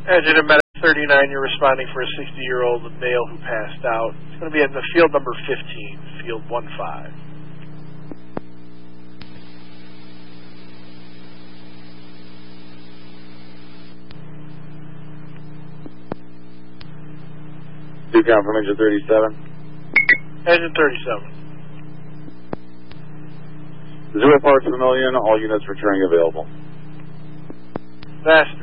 Engine and Medic 39, you're responding for a 60-year-old male who passed out. It's going to be in the field number 15, field 15. Do count from engine 37. Engine 37. 0 parts per million, all units returning available. Master.